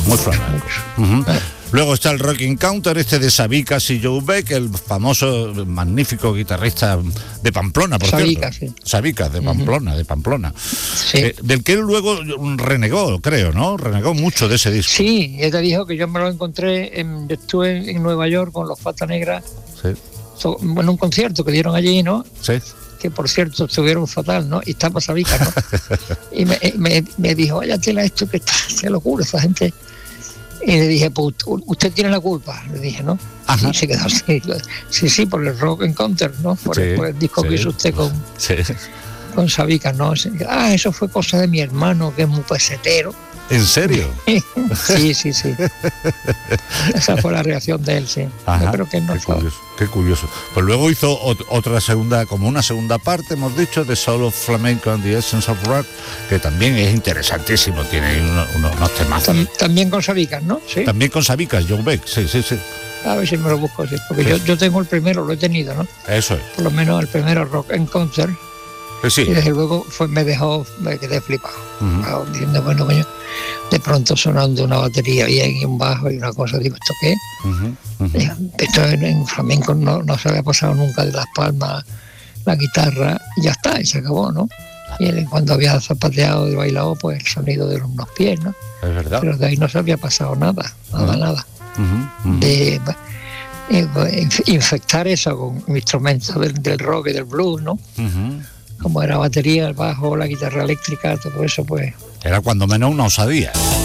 Muy flamenco. Luego está el Rocking Counter, de Sabicas y Joe Beck, el famoso, magnífico guitarrista de Pamplona, por Sabicas, cierto. sí. Sabicas, de Pamplona. Sí. Del que él luego renegó, creo, ¿no? Renegó mucho de ese disco. Sí, ella te dijo que yo me lo encontré, yo estuve en Nueva York con los Fata Negra, Sí. en un concierto que dieron allí, ¿no? Sí. Que por cierto estuvieron fatal, ¿no? Y estaba Sabicas, ¿no? Y me dijo, vaya tela esto que está, se lo juro, esa gente. Y le dije, pues usted tiene la culpa, le dije, ¿no? Ajá. Y se quedó así. Sí, por el Rock Encounter, ¿no? Por el disco que hizo usted con Sabicas, ¿no? Eso fue cosa de mi hermano, que es muy pesetero. ¿En serio? Sí. Esa fue la reacción de él, sí. Ajá, Yo creo que no fue. Qué curioso. Pues luego hizo una segunda parte, hemos dicho, de Soul of Flamenco and the Essence of Rock, que también es interesantísimo, tiene unos temazos. También con Sabicas, ¿no? Sí. También con Sabicas, Joe Beck, sí. A ver si me lo busco, sí, porque yo tengo el primero, lo he tenido, ¿no? Eso es. Por lo menos el primero, Rock Encounter. Sí. Y desde luego me quedé flipado. Diciendo, bueno, coño, de pronto sonando una batería y un bajo y una cosa, digo, ¿esto qué? Esto en flamenco no se había pasado nunca de las palmas, la guitarra, y ya está, y se acabó, ¿no? Y cuando había zapateado y bailado, pues el sonido de unos pies, ¿no? Es verdad. Pero de ahí no se había pasado nada. De infectar eso con instrumentos del rock y del blues, ¿no? Como era batería, el bajo, la guitarra eléctrica, todo eso, pues... Era cuando menos una osadía.